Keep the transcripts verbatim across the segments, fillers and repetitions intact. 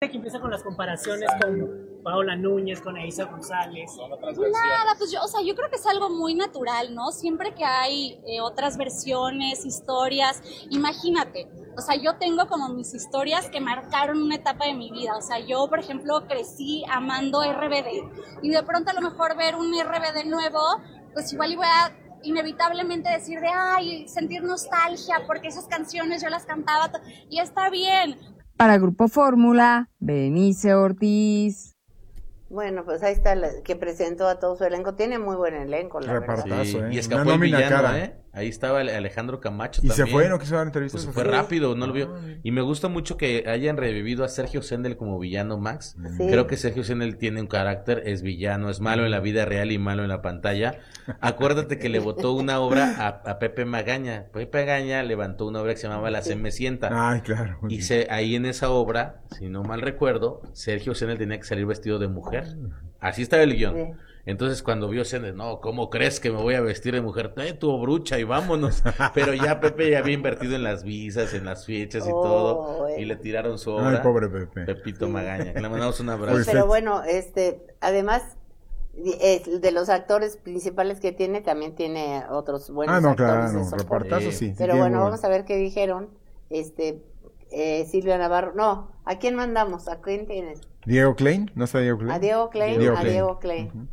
que empieza con las comparaciones con Paola Núñez, con Eiza González. Nada, pues yo, o sea, yo creo que es algo muy natural, ¿no? Siempre que hay eh, otras versiones, historias, imagínate, o sea, yo tengo como mis historias que marcaron una etapa de mi vida, o sea, yo, por ejemplo, crecí amando R B D, y de pronto a lo mejor ver un R B D nuevo, pues igual voy a inevitablemente decir de, ay, sentir nostalgia, porque esas canciones yo las cantaba, y está bien. Para Grupo Fórmula, Benice Ortiz. Bueno, pues ahí está, la, que presentó a todo su elenco. Tiene muy buen elenco, la verdad. Sí, ¿eh? y escapó el villano, cara. ¿eh? Ahí estaba Alejandro Camacho y también. se fue, no quiso dar entrevistas. Pues fue rápido, no lo vio. Y me gusta mucho que hayan revivido a Sergio Sendel como villano, Max. Sí. Creo que Sergio Sendel tiene un carácter, es villano, es malo en la vida real y malo en la pantalla. Acuérdate que le votó una obra a, a Pepe Magaña. Pepe Magaña levantó una obra que se llamaba La Semecienta. Ay, claro. Y se, ahí en esa obra, si no mal recuerdo, Sergio Sendel tenía que salir vestido de mujer. Así estaba el guión. Sí. Entonces cuando vio Sendel, no, ¿cómo crees que me voy a vestir de mujer? Trae tu obrucha y vámonos. Pero ya Pepe ya había invertido en las visas, en las fechas y oh, todo. Bueno. Y le tiraron su obra. Ay, pobre Pepe. Pepito Magaña. Que le mandamos un abrazo. Pero bueno, este, además de los actores principales que tiene, también tiene otros buenos actores. Ah, no, actores. claro, no, repartazo sí. Pero sí, bueno, muy vamos a ver qué dijeron. Este, eh, Silvia Navarro. No, ¿a quién mandamos? ¿A quién tienes? Diego Klein, ¿no está Diego Klein? A Diego Klein, Diego a Klein. Diego Klein. Uh-huh.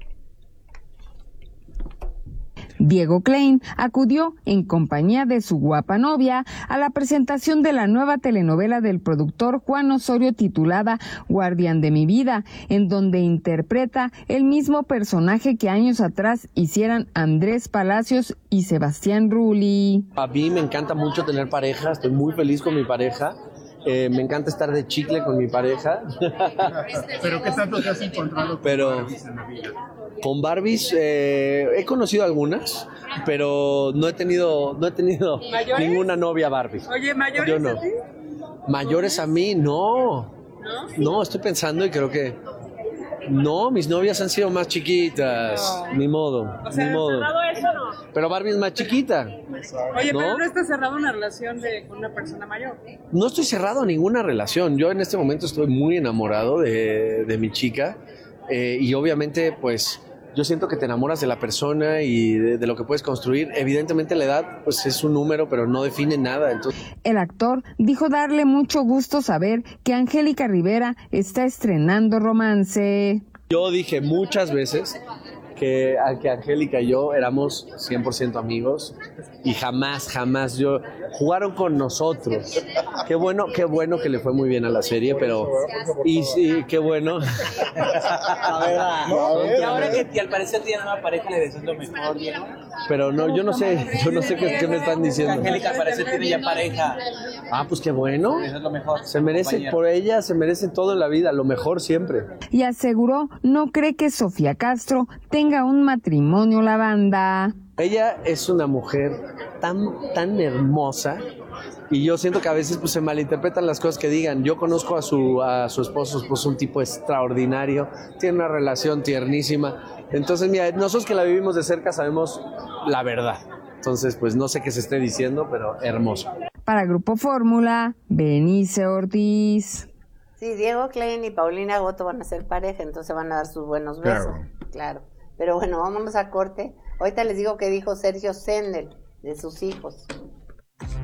Diego Klein acudió en compañía de su guapa novia a la presentación de la nueva telenovela del productor Juan Osorio titulada Guardián de mi vida, en donde interpreta el mismo personaje que años atrás hicieran Andrés Palacios y Sebastián Rulli. A mí me encanta mucho tener pareja, estoy muy feliz con mi pareja. Eh, me encanta estar de chicle con mi pareja. ¿Pero qué tanto te has encontrado con pero, Barbies en la vida? Con Barbies eh, he conocido algunas, pero no he tenido no he tenido ¿mayores? Ninguna novia Barbie. Oye, ¿mayores Yo no. a ti? ¿Mayores a mí? No. ¿No? No, estoy pensando y creo que no, mis novias han sido más chiquitas. No. Ni modo, o sea, ni modo. ¿cerrado eso no? Pero Barbie es más chiquita. Oye, ¿no? pero no estás cerrado una relación de, con una persona mayor. No estoy cerrado a ninguna relación. Yo en este momento estoy muy enamorado de, de mi chica. Eh, y obviamente, pues, yo siento que te enamoras de la persona y de, de lo que puedes construir. Evidentemente la edad, pues, es un número, pero no define nada. Entonces... El actor dijo darle mucho gusto saber que Angélica Rivera está estrenando romance. Yo dije muchas veces que, que Angélica y yo éramos cien por ciento amigos y jamás, jamás yo jugaron con nosotros. Qué bueno, qué bueno que le fue muy bien a la serie, pero y sí, qué bueno. A ver, a, y ahora que al parecer tiene una pareja le deseas lo mejor, Diego. Pero no, yo no sé, yo no sé qué, qué me están diciendo. Angélica al parecer tiene ya pareja. Ah, pues qué bueno. Eso es lo mejor. Se merece compañera. Por ella, se merece todo en la vida, lo mejor siempre. Y aseguró no cree que Sofía Castro tenga un matrimonio la banda. Ella es una mujer tan, tan hermosa y yo siento que a veces pues, se malinterpretan las cosas que digan. Yo conozco a su, a su esposo, su esposo es un tipo extraordinario, tiene una relación tiernísima. Entonces, mira, nosotros que la vivimos de cerca sabemos la verdad. Entonces, pues no sé qué se esté diciendo, pero hermoso. Para Grupo Fórmula, Benice Ortiz. Sí, Diego Klein y Paulina Goto van a ser pareja, entonces van a dar sus buenos besos. Claro. Claro. Pero bueno, vámonos a corte. Ahorita les digo que dijo Sergio Sendel de sus hijos.